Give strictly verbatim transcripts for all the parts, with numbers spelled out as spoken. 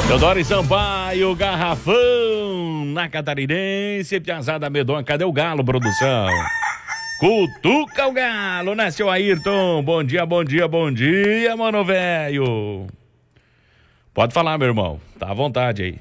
Teodoro Sampaio, Garrafão, na Catarinense, Piazada Medonha, cadê o Galo, produção? Cutuca o Galo, né, seu Ayrton? Bom dia, bom dia, bom dia, mano velho. Pode falar, meu irmão, tá à vontade aí.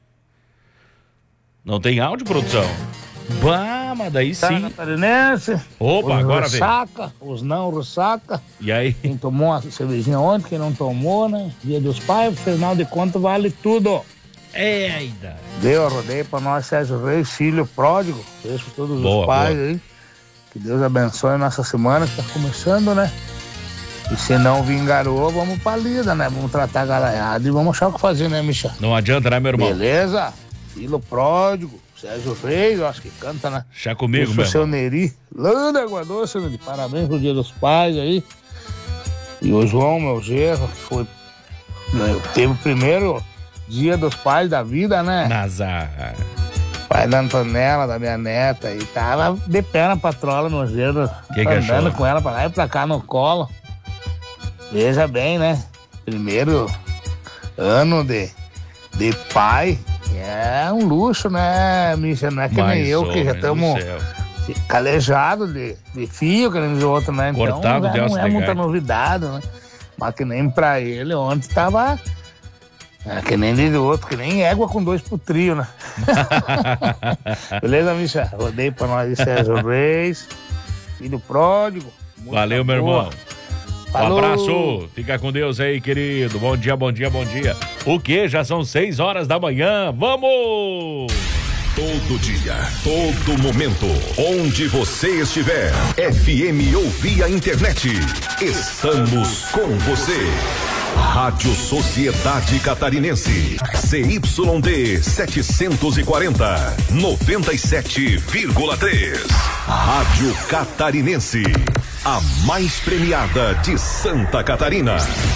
Não tem áudio, produção? Bah, mas daí sim. Tá, Catarinense. Opa, os agora vem. Ressaca, os não ressaca. E aí? Quem tomou uma cervejinha ontem, quem não tomou, né? Dia dos Pais, afinal de contas, vale tudo. Eita. Deu a rodeio pra nós, Sérgio Reis, filho pródigo. Beijo pra todos Boa, os pais boa. aí. Que Deus abençoe nossa semana que tá começando, né? E se não vir garoa, vamos pra lida, né? Vamos tratar a galaiada e vamos achar o que fazer, né, Micha? Não adianta, né, meu irmão? Beleza? Filho pródigo. Sérgio Reis, eu acho que canta, né? Chá comigo, Isso, meu seu irmão. Neri, lá da Água Doce, né? Parabéns pro Dia dos Pais aí. E o João, meu genro, que foi, né, teve o primeiro Dia dos Pais da vida, né? Nazar. Pai da Antonella, da minha neta, e tava de pé na patrola, meu genro, Que que andando achou? com ela pra lá e pra cá no colo. Veja bem, né? Primeiro ano de, de pai. É um luxo, né, Misha? Não é que nem Mais eu, ou que já menos estamos do céu. calejados de, de fio, que nem os outros, né? Então Cortado já de não aço é de muita gás. novidade, né? Mas que nem pra ele, ontem tava... É, que nem de outro, que nem égua com dois pro trio, né? Beleza, Misha? Rodei pra nós, Sérgio Reis, filho pródigo. Muito Valeu, meu boa. irmão. Um Falou. abraço, fica com Deus aí, querido. Bom dia, bom dia, bom dia. O quê? Já são seis horas da manhã. Vamos! Todo dia, todo momento, onde você estiver. F M ou via internet. Estamos com você. Rádio Sociedade Catarinense. C Y D setecentos e quarenta, noventa e sete vírgula três. Rádio Catarinense. A mais premiada de Santa Catarina.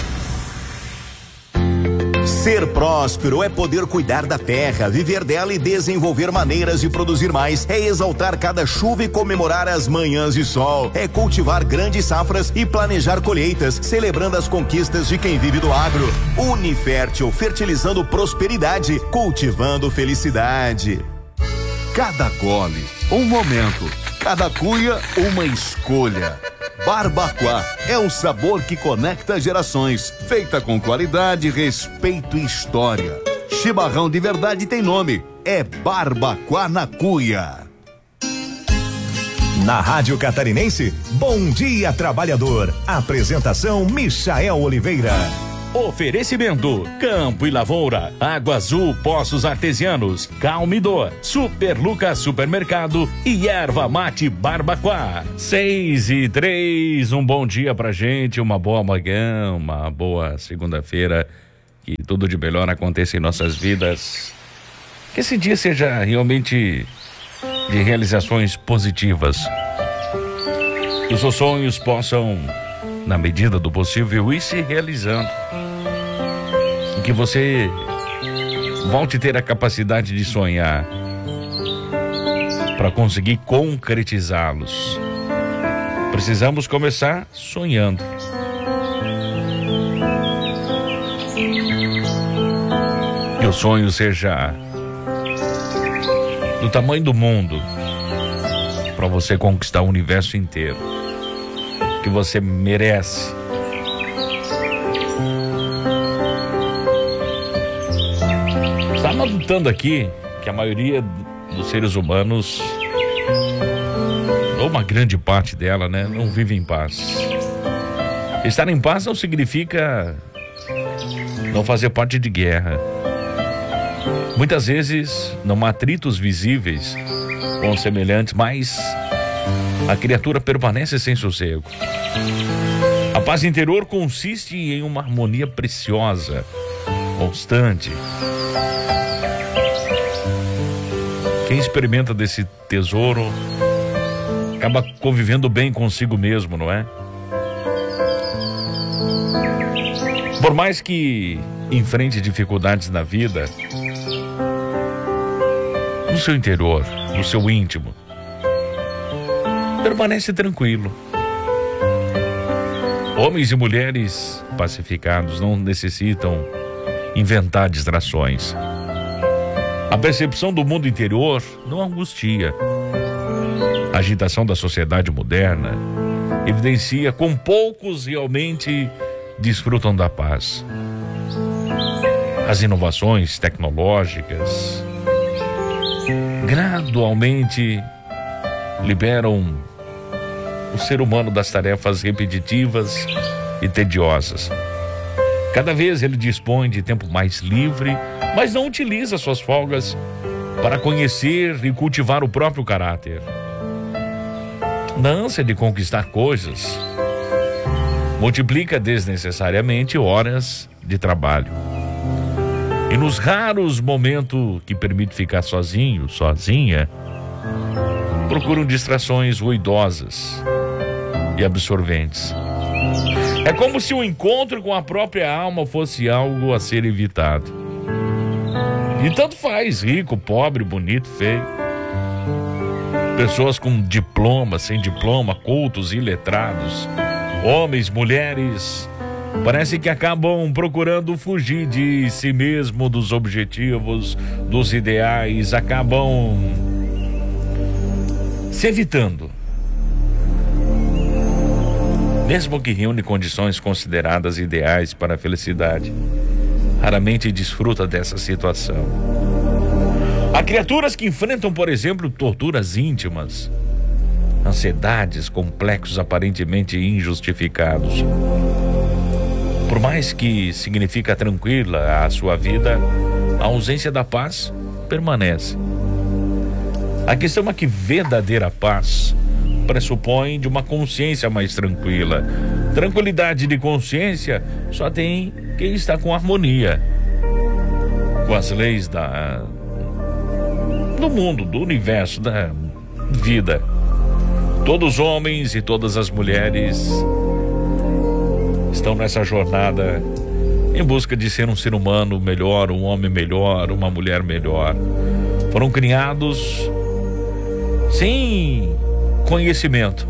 Ser próspero é poder cuidar da terra, viver dela e desenvolver maneiras de produzir mais. É exaltar cada chuva e comemorar as manhãs de sol. É cultivar grandes safras e planejar colheitas, celebrando as conquistas de quem vive do agro. Unifértil, fertilizando prosperidade, cultivando felicidade. Cada gole, um momento. Cada cuia, uma escolha. Barbacoa é o sabor que conecta gerações. Feita com qualidade, respeito e história. Chimarrão de verdade tem nome. É Barbacoa na Cuia. Na Rádio Catarinense, Bom Dia Trabalhador. Apresentação Michael Oliveira. Oferecimento: Campo e Lavoura, Água Azul Poços Artesianos, Calmidor, Super Lucas Supermercado e Erva Mate Barbacoa. Seis e três, um bom dia pra gente, uma boa manhã, uma boa segunda-feira, que tudo de melhor aconteça em nossas vidas. Que esse dia seja realmente de realizações positivas. Que os seus sonhos possam, na medida do possível, ir se realizando. E que você volte a ter a capacidade de sonhar para conseguir concretizá-los. Precisamos começar sonhando. Que o sonho seja do tamanho do mundo para você conquistar o universo inteiro. Que você merece. Estava notando aqui que a maioria dos seres humanos, ou uma grande parte dela, né, não vive em paz. Estar em paz não significa não fazer parte de guerra. Muitas vezes não há atritos visíveis com os semelhantes, mas a criatura permanece sem sossego. A paz interior consiste em uma harmonia preciosa, constante. Quem experimenta desse tesouro acaba convivendo bem consigo mesmo, não é? Por mais que enfrente dificuldades na vida, no seu interior, no seu íntimo, permanece tranquilo. Homens e mulheres pacificados não necessitam inventar distrações. A percepção do mundo interior não angustia. A agitação da sociedade moderna evidencia como poucos realmente desfrutam da paz. As inovações tecnológicas gradualmente liberam o ser humano das tarefas repetitivas e tediosas. Cada vez ele dispõe de tempo mais livre, mas não utiliza suas folgas para conhecer e cultivar o próprio caráter. Na ânsia de conquistar coisas, multiplica desnecessariamente horas de trabalho. E nos raros momentos que permite ficar sozinho, sozinha, procuram distrações ruidosas e absorventes. É como se o encontro com a própria alma fosse algo a ser evitado. E tanto faz, rico, pobre, bonito, feio. Pessoas com diploma, sem diploma, cultos e iletrados, homens, mulheres, parece que acabam procurando fugir de si mesmo, dos objetivos, dos ideais, acabam se evitando. Mesmo que reúne condições consideradas ideais para a felicidade, raramente desfruta dessa situação. Há criaturas que enfrentam, por exemplo, torturas íntimas, ansiedades, complexos aparentemente injustificados. Por mais que significa tranquila a sua vida, a ausência da paz permanece. A questão é que verdadeira paz pressupõe de uma consciência mais tranquila. Tranquilidade de consciência só tem quem está com harmonia com as leis da, do mundo, do universo, da vida. Todos os homens e todas as mulheres estão nessa jornada em busca de ser um ser humano melhor, um homem melhor, uma mulher melhor. Foram criados sem conhecimento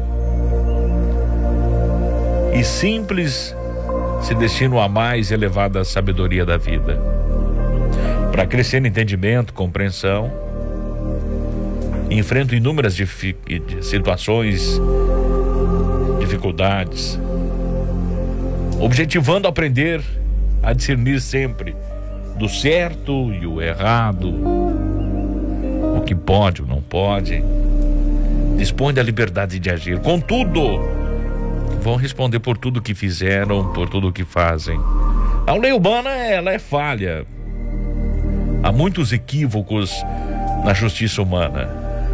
e simples se destinam à mais elevada sabedoria da vida. Para crescer no entendimento, compreensão, enfrentam inúmeras situações, dificuldades, objetivando aprender a discernir sempre do certo e o errado, o que pode ou não pode. Dispõe da liberdade de agir. Contudo, vão responder por tudo que fizeram, por tudo que fazem. A lei humana, ela é falha. Há muitos equívocos na justiça humana,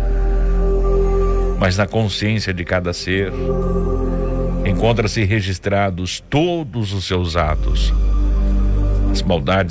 mas na consciência de cada ser encontra-se registrados todos os seus atos. As maldades